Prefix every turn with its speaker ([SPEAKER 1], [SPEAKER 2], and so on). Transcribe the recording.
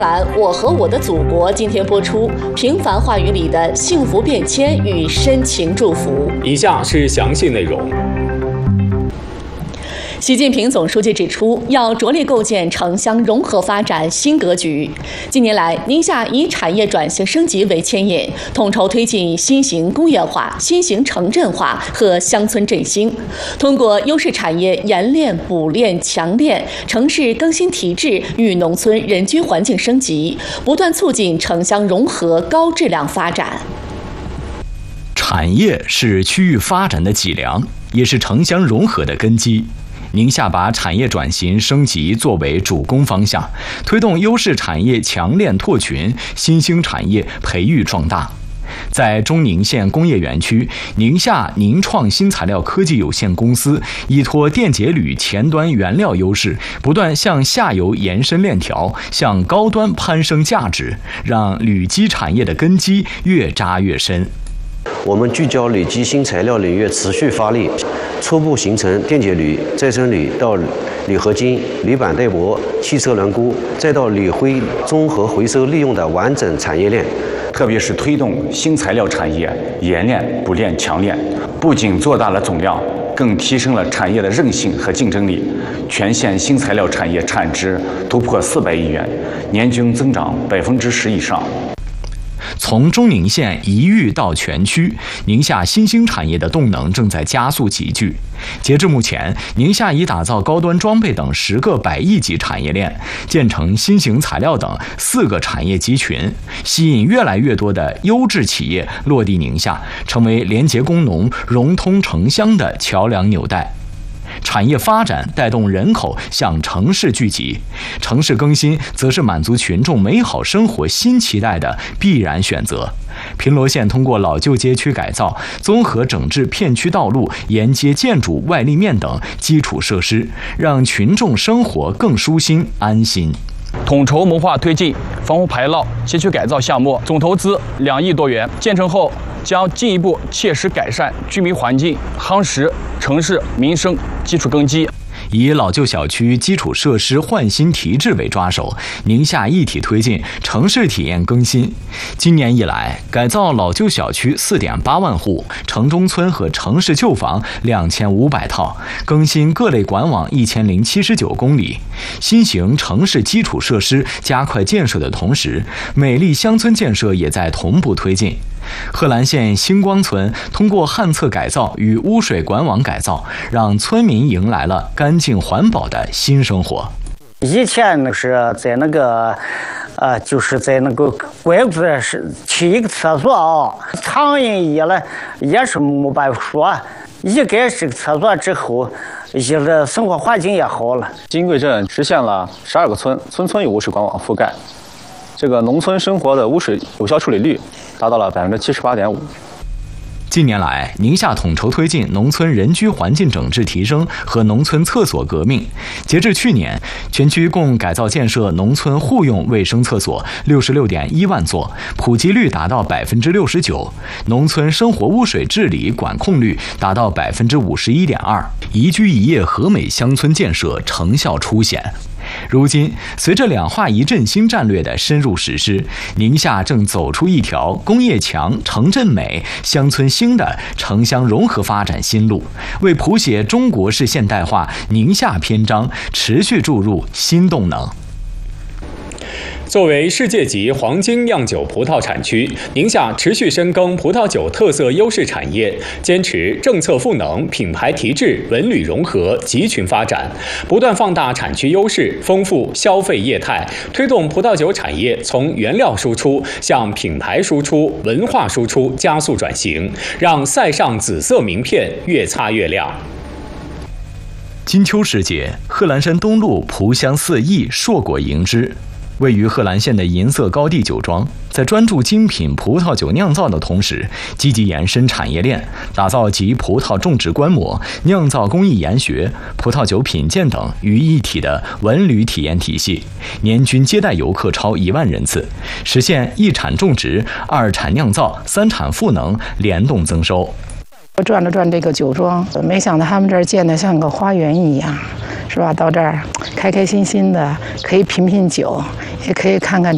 [SPEAKER 1] 我和我的祖国今天播出平凡话语里的幸福变迁与深情祝福。
[SPEAKER 2] 以下是详细内容。
[SPEAKER 1] 习近平总书记指出，要着力构建城乡融合发展新格局。近年来，宁夏以产业转型升级为牵引，统筹推进新型工业化、新型城镇化和乡村振兴，通过优势产业研炼、补炼、强炼、城市更新提质与农村人居环境升级，不断促进城乡融合高质量发展。
[SPEAKER 3] 产业是区域发展的脊梁，也是城乡融合的根基。宁夏把产业转型升级作为主攻方向，推动优势产业强链拓群，新兴产业培育壮大。在中宁县工业园区，宁夏宁创新材料科技有限公司依托电解铝前端原料优势，不断向下游延伸链条，向高端攀升价值，让铝基产业的根基越扎越深。
[SPEAKER 4] 我们聚焦铝基新材料领域持续发力，初步形成电解铝、再生铝到铝合金、铝板带膜、汽车轮毂，再到铝灰综合回收利用的完整产业链。
[SPEAKER 5] 特别是推动新材料产业研炼、补炼、强炼，不仅做大了总量，更提升了产业的韧性和竞争力。全县新材料产业产值突破400亿元，年均增长10%以上。
[SPEAKER 3] 从中宁县一域到全区，宁夏新兴产业的动能正在加速集聚。截至目前，宁夏已打造高端装备等10个100亿级产业链，建成新型材料等4个产业集群，吸引越来越多的优质企业落地宁夏，成为连接工农、融通城乡的桥梁纽带。产业发展带动人口向城市聚集，城市更新则是满足群众美好生活新期待的必然选择。平罗县通过老旧街区改造，综合整治片区道路、沿街建筑外立面等基础设施，让群众生活更舒心安心。
[SPEAKER 6] 统筹谋划推进防洪排涝街区改造项目，总投资2亿多元，建成后将进一步切实改善居民环境，夯实城市民生基础根基。
[SPEAKER 3] 以老旧小区基础设施换新提质为抓手，宁夏一体推进城市体验更新。今年以来，改造老旧小区4.8万户，城中村和城市旧房2500套，更新各类管网1079公里。新型城市基础设施加快建设的同时，美丽乡村建设也在同步推进。贺兰县星光村通过旱厕改造与污水管网改造，让村民迎来了干净环保的新生活。
[SPEAKER 7] 以前那是在那个就是在那个外子是去一个厕所啊，苍蝇一了也是没办法说，一改这个厕所之后，一个生活环境也好了。
[SPEAKER 8] 金贵镇实现了12个村，村村有污水管网覆盖，这个农村生活的污水有效处理率达到了78.5%。
[SPEAKER 3] 近年来，宁夏统筹推进农村人居环境整治提升和农村厕所革命。截至去年，全区共改造建设农村户用卫生厕所66.1万座，普及率达到69%，农村生活污水治理管控率达到51.2%，宜居宜业和美乡村建设成效凸显。如今，随着2化1振兴战略的深入实施，宁夏正走出一条工业强、城镇美、乡村兴的城乡融合发展新路，为谱写中国式现代化宁夏篇章持续注入新动能。
[SPEAKER 2] 作为世界级黄金酿酒葡萄产区，宁夏持续深耕葡萄酒特色优势产业，坚持政策赋能、品牌提质、文旅融合、集群发展，不断放大产区优势，丰富消费业态，推动葡萄酒产业从原料输出向品牌输出、文化输出加速转型，让塞上紫色名片越擦越亮。
[SPEAKER 3] 金秋时节，贺兰山东路蒲香4邑硕果迎之。位于贺兰县的银色高地酒庄，在专注精品葡萄酒酿造的同时，积极延伸产业链，打造集葡萄种植观摩、酿造工艺研学、葡萄酒品鉴等于一体的文旅体验体系，年均接待游客超1万人次，实现1产种植、2产酿造、3产赋能联动增收。
[SPEAKER 9] 我转了转这个酒庄，没想到他们这儿建得像个花园一样，是吧？到这儿开开心心的，可以品品酒，也可以看看